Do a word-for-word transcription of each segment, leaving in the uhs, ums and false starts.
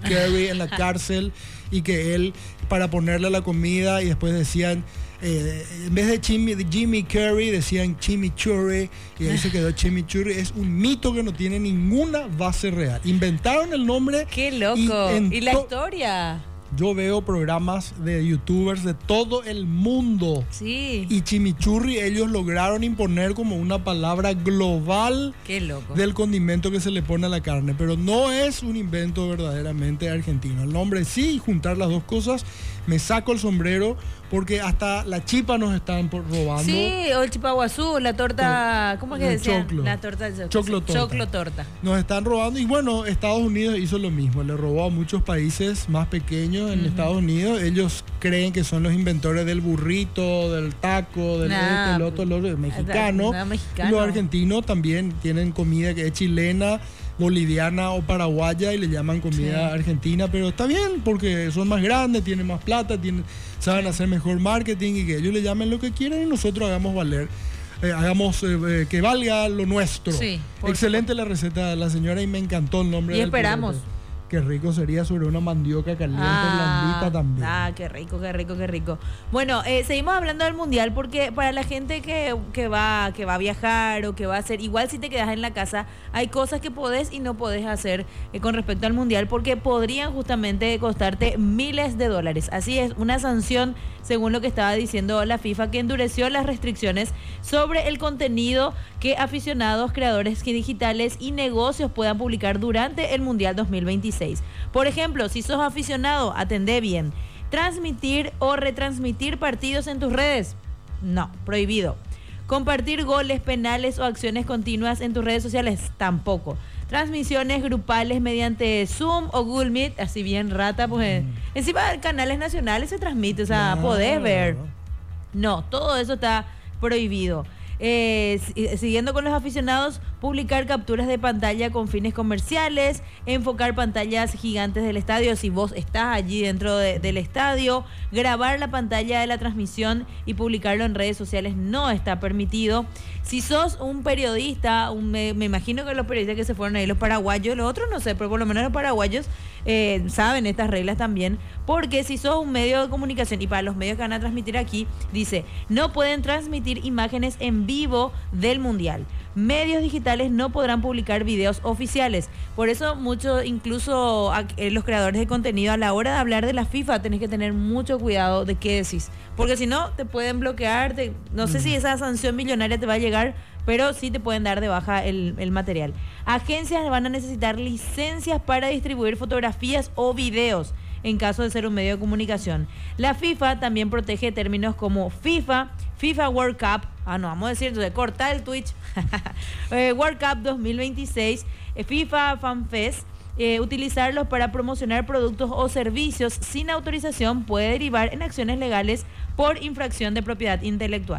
Carrey en la cárcel y que él, para ponerle la comida, y después decían, eh, en vez de Jimmy, de Jimmy Carrey, decían Chimichurri, y ahí se quedó Chimichurri. Es un mito que no tiene ninguna base real. Inventaron el nombre. ¡Qué loco! ¿Y, ¿Y la historia? Yo veo programas de youtubers de todo el mundo. Sí. Y chimichurri ellos lograron imponer como una palabra global. Qué loco. Del condimento que se le pone a la carne. Pero no es un invento verdaderamente argentino. El nombre sí, juntar las dos cosas, me saco el sombrero, porque hasta la chipa nos están por- robando. Sí, o el chipaguazú, la torta, ¿cómo es que El decían? choclo. La torta del Choclo torta. Choclo torta. Nos están robando. Y bueno, Estados Unidos hizo lo mismo. Le robó a muchos países más pequeños en uh-huh. Estados Unidos. Ellos creen que son los inventores del burrito, del taco, del nah, este, el otro, el otro, el mexicano. Nah, mexicano. Y los argentinos también tienen comida que es chilena, boliviana o paraguaya, y le llaman comida sí. argentina. Pero está bien, porque son más grandes, tienen más plata, tienen, saben hacer mejor marketing, y que ellos le llamen lo que quieran y nosotros hagamos valer. Eh, hagamos eh, eh, que valga lo nuestro. Sí, excelente favor. La receta de la señora, y me encantó el nombre. Y del esperamos. Purete. Qué rico sería sobre una mandioca caliente, ah, blandita también. Ah, qué rico, qué rico, qué rico. Bueno, eh, seguimos hablando del mundial, porque para la gente que, que, va, que va a viajar o que va a hacer, igual si te quedas en la casa, hay cosas que podés y no podés hacer eh, con respecto al mundial, porque podrían justamente costarte miles de dólares. Así es, una sanción, según lo que estaba diciendo la FIFA, que endureció las restricciones sobre el contenido que aficionados, creadores digitales y negocios puedan publicar durante el Mundial dos mil veintiséis. Por ejemplo, si sos aficionado, atendé bien. Transmitir o retransmitir partidos en tus redes. No, prohibido. Compartir goles, penales o acciones continuas en tus redes sociales. Tampoco. Transmisiones grupales mediante Zoom o Google Meet. Así bien rata, pues. Mm. Encima de canales nacionales se transmite, o sea, no, podés ver. No, todo eso está prohibido. Eh, siguiendo con los aficionados, publicar capturas de pantalla con fines comerciales, enfocar pantallas gigantes del estadio si vos estás allí dentro de, del estadio, grabar la pantalla de la transmisión y publicarlo en redes sociales no está permitido. Si sos un periodista, un, me, me imagino que los periodistas que se fueron ahí, los paraguayos, los otros no sé, pero por lo menos los paraguayos eh, saben estas reglas también, porque si sos un medio de comunicación, y para los medios que van a transmitir aquí, dice, no pueden transmitir imágenes en vivo del mundial. Medios digitales no podrán publicar videos oficiales. Por eso muchos, incluso eh, los creadores de contenido, a la hora de hablar de la FIFA, tenés que tener mucho cuidado de qué decís, porque si no te pueden bloquear. Te, no mm. sé si esa sanción millonaria te va a llegar, pero sí te pueden dar de baja el, el material. Agencias van a necesitar licencias para distribuir fotografías o videos en caso de ser un medio de comunicación. La FIFA también protege términos como FIFA, FIFA World Cup, ah no, vamos a decir, entonces corta el Twitch, eh, World Cup dos mil veintiséis, eh, FIFA Fan Fest. Eh, utilizarlos para promocionar productos o servicios sin autorización puede derivar en acciones legales por infracción de propiedad intelectual.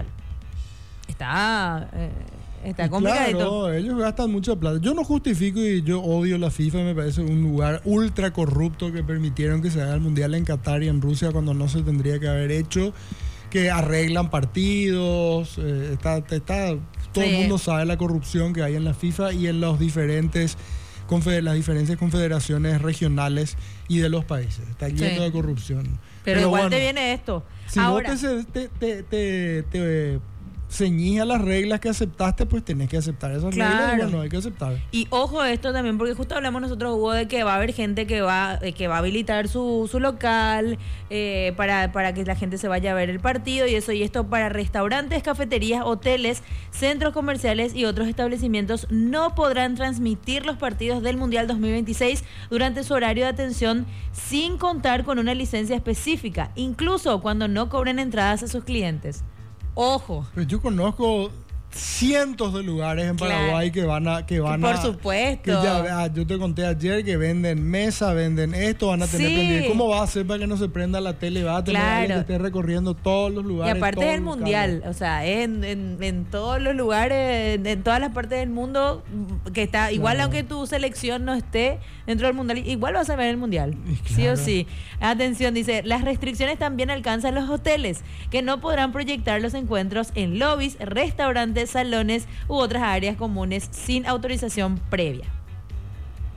Está... Eh, Está complicadito. Claro, ellos gastan mucha plata. Yo no justifico, y yo odio la FIFA. Me parece un lugar ultra corrupto que permitieron que se haga el mundial en Qatar y en Rusia cuando no se tendría que haber hecho. Que arreglan partidos. Eh, está, está, todo sí. El mundo sabe la corrupción que hay en la FIFA y en los diferentes confeder- las diferentes confederaciones regionales y de los países. Está lleno sí. de corrupción. Pero, Pero igual bueno, te viene esto. Si Ahora, vos te, te, te, te, te ceñís a las reglas que aceptaste, pues tenés que aceptar esas claro. reglas. Y bueno, hay que aceptar. Y ojo esto también, porque justo hablamos nosotros, Hugo, de que va a haber gente que va eh, que va a habilitar su, su local eh, para, para que la gente se vaya a ver el partido y eso. Y esto para restaurantes, cafeterías, hoteles, centros comerciales y otros establecimientos no podrán transmitir los partidos del Mundial dos mil veintiséis durante su horario de atención sin contar con una licencia específica, incluso cuando no cobren entradas a sus clientes. Ojo. Pues yo conozco cientos de lugares en Paraguay claro. que van a que van por a supuesto que ya, yo te conté ayer que venden mesa, venden esto, van a tener sí. pendiente. ¿Cómo va a hacer para que no se prenda la tele? Va a tener claro. alguien que esté recorriendo todos los lugares. Y aparte es el mundial, o sea, en, en, en todos los lugares, en, en todas las partes del mundo que está, igual claro. aunque tu selección no esté dentro del mundial, igual vas a ver el mundial, claro. sí o sí. Atención, dice, las restricciones también alcanzan los hoteles, que no podrán proyectar los encuentros en lobbies, restaurantes, salones u otras áreas comunes sin autorización previa.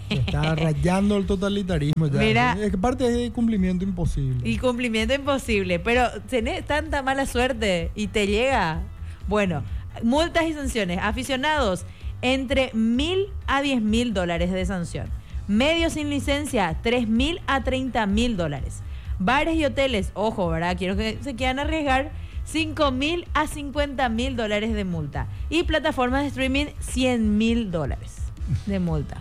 Se está rayando el totalitarismo ya. Mira, es que parte es de cumplimiento imposible. Y cumplimiento imposible, pero tenés tanta mala suerte y te llega. Bueno, multas y sanciones. Aficionados, entre mil a diez mil dólares de sanción. Medios sin licencia, tres mil a treinta mil dólares. Bares y hoteles, ojo, ¿verdad? Quiero que se quieran arriesgar, cinco mil a cincuenta mil dólares de multa. Y plataformas de streaming, cien mil dólares de multa.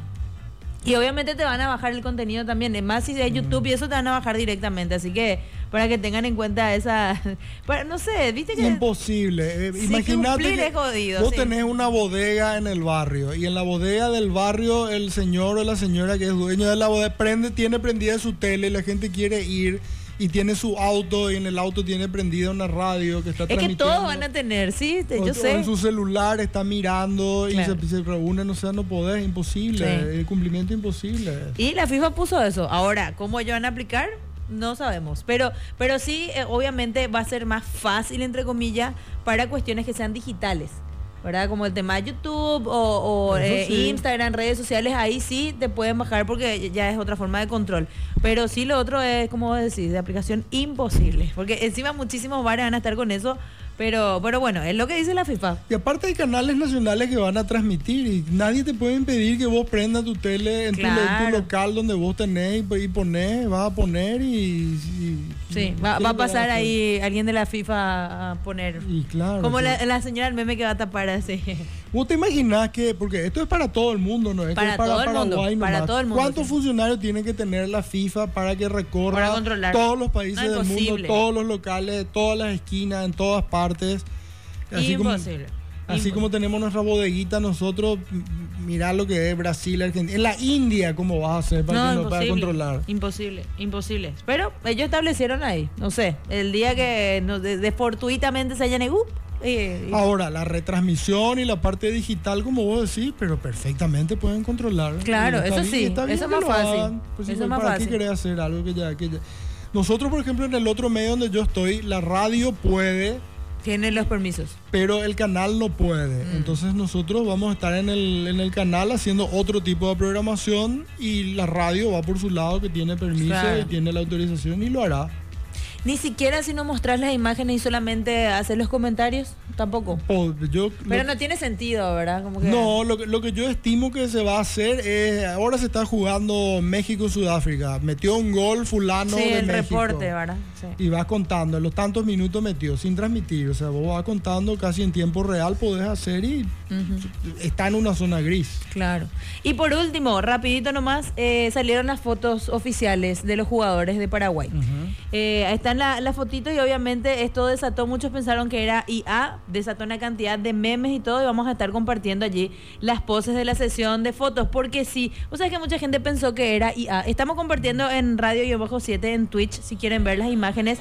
Y obviamente te van a bajar el contenido también. Más si es YouTube y eso te van a bajar directamente. Así que para que tengan en cuenta esa... Para, no sé, viste que... Imposible. Eh, sí, imagínate que es jodido, vos sí. tenés una bodega en el barrio y en la bodega del barrio el señor o la señora que es dueño de la bodega prende, tiene prendida su tele y la gente quiere ir y tiene su auto y en el auto tiene prendida una radio que está es que transmitiendo. todos van a tener, sí, te, o, yo o sé. en su celular está mirando Claro. y se, se reúnen, o sea, no podés, imposible, Sí. el cumplimiento imposible. Y la FIFA puso eso. Ahora, ¿cómo ellos van a aplicar? No sabemos. Pero, pero sí, eh, obviamente va a ser más fácil, entre comillas, para cuestiones que sean digitales, ¿verdad? Como el tema de YouTube o, o eh, sí. Instagram, redes sociales, ahí sí te pueden bajar porque ya es otra forma de control. Pero sí lo otro es, como vos decís, de aplicación imposible. Porque encima muchísimos bares van a estar con eso. Pero, pero bueno, es lo que dice la FIFA. Y aparte hay canales nacionales que van a transmitir y nadie te puede impedir que vos prendas tu tele en, Claro. tu, en tu local donde vos tenés y, y ponés, vas a poner y... y Sí, y- va, ¿qué va a le vas pasar hacer? ahí alguien de la FIFA a poner... Y claro. Como claro. la, la señora del meme que va a tapar así. ¿Vos te imaginás que, porque esto es para todo el mundo, ¿no? Es Para que es para todo el mundo, Paraguay para nomás. todo el mundo, ¿Cuántos sí. funcionarios tiene que tener la FIFA para que recorra Para controlar? todos los países No, del mundo, imposible. todos los locales, todas las esquinas, en todas partes? Así como, Imposible. así Imposible. como tenemos nuestra bodeguita, nosotros, m- mirá lo que es Brasil, Argentina. En la India, ¿cómo vas a hacer para que no pueda controlar? Imposible, imposible. Pero ellos establecieron ahí, no sé, el día que no, de, de fortuitamente se hayan ido, uh, y- y- Ahora, la retransmisión y la parte digital, como vos decís, pero perfectamente pueden controlar. Claro, Y está eso bien- sí, está bien eso es que más lo fácil. hagan. Pues, Eso igual, es más ¿para fácil. qué querés hacer algo que ya, que ya- Nosotros, por ejemplo, en el otro medio donde yo estoy, la radio puede, tienen los permisos. pero el canal no puede. Mm. Entonces nosotros vamos a estar en el, en el canal haciendo otro tipo de programación y la radio va por su lado que tiene permiso Claro. y tiene la autorización y lo hará. Ni siquiera si no mostrás las imágenes y solamente hacer los comentarios, tampoco. O yo, Pero lo- no tiene sentido, ¿verdad? Como que... No, lo que, lo que yo estimo que se va a hacer es, ahora se está jugando México-Sudáfrica, metió un gol fulano Sí, de el México. reporte, ¿verdad? Sí. Y vas contando, los tantos minutos metió, sin transmitir, o sea, vos vas contando casi en tiempo real, podés hacer y Ujú. está en una zona gris. Claro. Y por último, rapidito nomás, eh, salieron las fotos oficiales de los jugadores de Paraguay. Eh, están la- las fotitos y obviamente esto desató, muchos pensaron que era I A, desató una cantidad de memes y todo y vamos a estar compartiendo allí las poses de la sesión de fotos, porque sí, o sea, que mucha gente pensó que era I A. Estamos compartiendo en Radio siete en Twitch si quieren ver las imágenes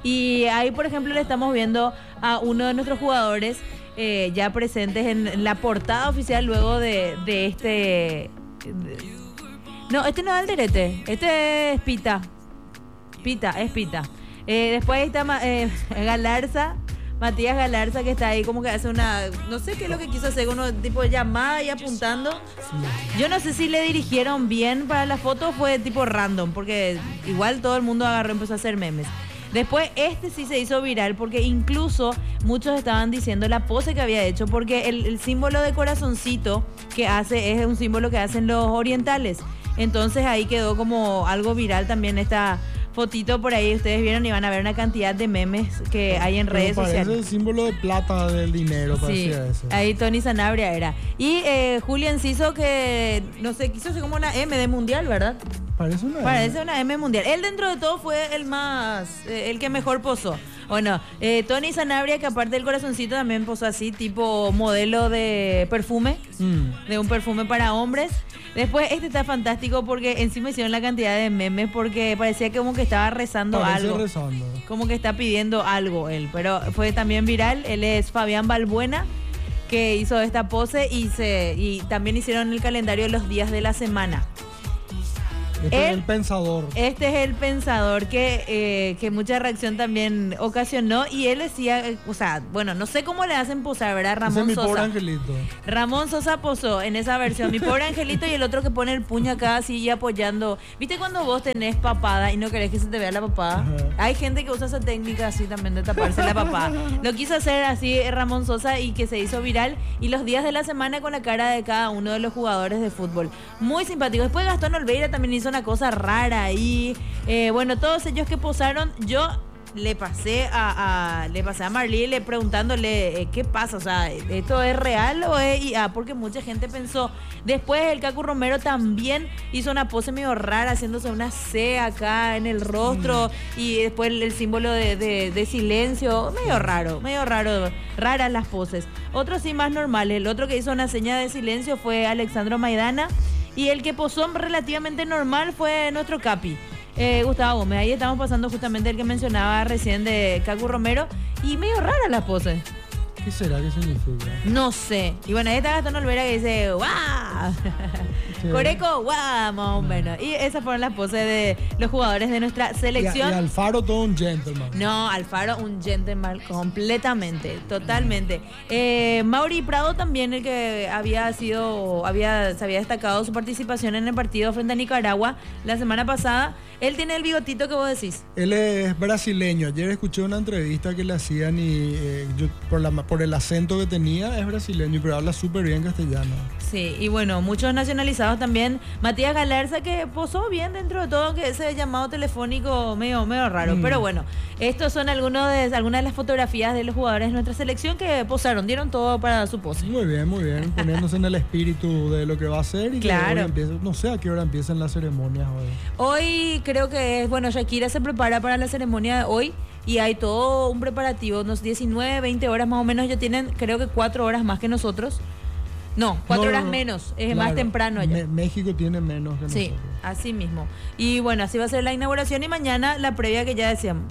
y ahí por ejemplo le estamos viendo a uno de nuestros jugadores eh, ya presentes en la portada oficial luego de, de este... de- no, este no es Alderete, este es Pita. Pita, es Pita. Eh, después ahí está Ma- eh, Galarza, Matías Galarza, que está ahí como que hace una, no sé qué es lo que quiso hacer, uno tipo de llamada y apuntando. Yo no sé si le dirigieron bien para la foto o fue tipo random, porque igual todo el mundo agarró y empezó a hacer memes. Después este sí se hizo viral porque incluso muchos estaban diciendo la pose que había hecho, porque el, el símbolo de corazoncito que hace es un símbolo que hacen los orientales. Entonces ahí quedó como algo viral también esta fotito por ahí. Ustedes vieron y van a ver una cantidad de memes que hay en Pero redes parece sociales. el símbolo de plata del dinero, Sí, parecía eso. ahí Tony Sanabria era. Y eh, Julio Enciso que, no sé, quiso hacer como una M de mundial, ¿verdad? Parece una... Parece una M mundial. Él dentro de todo fue el más, eh, el que mejor posó. Bueno, eh, Tony Sanabria, que aparte del corazoncito también posó así, tipo modelo de perfume, Mm. de un perfume para hombres. Después este está fantástico porque encima hicieron la cantidad de memes porque parecía como que estaba rezando Parece algo. rezando. Como que está pidiendo algo él, pero fue también viral. Él es Fabián Balbuena, que hizo esta pose y se y también hicieron el calendario los días de la semana. Este Él- es el pensador. Este es el pensador que, eh, que mucha reacción también ocasionó y él decía, eh, o sea, bueno, no sé cómo le hacen posar, ¿verdad? Ese es Ramón mi pobre Sosa. angelito. Ramón Sosa posó en esa versión, mi pobre angelito, y el otro que pone el puño acá así y apoyando. ¿Viste cuando vos tenés papada y no querés que se te vea la papada? Ajá. Hay gente que usa esa técnica así también de taparse la papada. Lo quiso hacer así eh, Ramón Sosa y que se hizo viral, y los días de la semana con la cara de cada uno de los jugadores de fútbol. Muy simpático. Después Gastón Olveira también hizo una cosa rara ahí. Eh, bueno, todos ellos que posaron, yo le pasé a, a le pasé a Marley preguntándole eh, qué pasa, o sea, ¿esto es real o es I A? Porque mucha gente pensó. Después el Cacu Romero también hizo una pose medio rara, haciéndose una C acá en el rostro, mm. y después el, el símbolo de, de, de silencio, medio raro, medio raro, raras las poses. Otros sí más normales. El otro que hizo una seña de silencio fue Alexandro Maidana, y el que posó relativamente normal fue nuestro Capi. Eh, Gustavo Gómez. Ahí estamos pasando justamente el que mencionaba recién de Cacu Romero, y medio rara la pose. ¿Qué será? ¿Qué significa? No sé. Y bueno, ahí está Gastón Olvera que dice ¡guau! Sí. Coreco, ¡guau! Más o menos. Y esas fueron las poses de los jugadores de nuestra selección. Y, y Alfaro todo un gentleman. No, Alfaro un gentleman completamente, totalmente. Eh, Mauri Prado también, el que había sido, había, se había destacado su participación en el partido frente a Nicaragua la semana pasada. Él tiene el bigotito que vos decís. Él es brasileño. Ayer escuché una entrevista que le hacían y eh, yo, por, la, por el acento que tenía es brasileño, pero habla súper bien castellano. Sí, y bueno, muchos nacionalizados también. Matías Galarza, que posó bien dentro de todo, que ese llamado telefónico medio, medio raro. Mm. Pero bueno, estos son algunos de, algunas de las fotografías de los jugadores de nuestra selección que posaron, dieron todo para su pose. Muy bien, muy bien. Poniéndose en el espíritu de lo que va a ser y claro. que hoy empieza, no sé a qué hora empiezan las ceremonias hoy. Hoy creo que es, bueno, Shakira se prepara para la ceremonia de hoy. Y hay todo un preparativo, unos diecinueve, veinte horas más o menos. Ya tienen, creo que cuatro horas más que nosotros. No, cuatro no, horas no, menos, es claro, más temprano allá. Me, México tiene menos que sí, nosotros. Sí, así mismo. Y bueno, así va a ser la inauguración y mañana la previa que ya decíamos.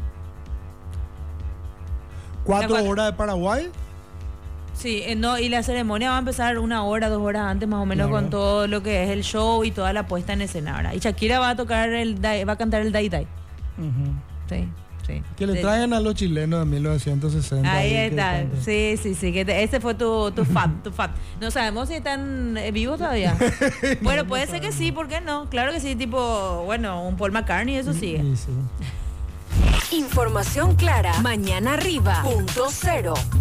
¿Cuatro, cuatro horas de Paraguay? Sí, eh, no, y la ceremonia va a empezar una hora, dos horas antes más o menos, claro, con todo lo que es el show y toda la puesta en escena, ¿verdad? Y Shakira va a tocar el, va a cantar el Dai Dai. Uh-huh. Sí. Sí. Que le traigan a los chilenos de mil novecientos sesenta. Ahí está. Sí, sí, sí. Que te, ese fue tu, tu fan, tu fan. No sabemos si están vivos todavía. Bueno, no, puede no ser que sí, ¿por qué no? Claro que sí, tipo, bueno, un Paul McCartney, eso sigue. Sí, sí. Información clara. Mañana arriba. Punto cero.